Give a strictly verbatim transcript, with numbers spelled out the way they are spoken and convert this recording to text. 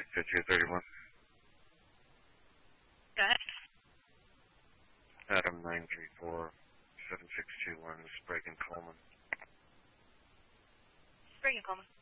two thirty-one. Go ahead. Adam nine three four seven six two one, Sprague and Coleman. Sprague and Coleman.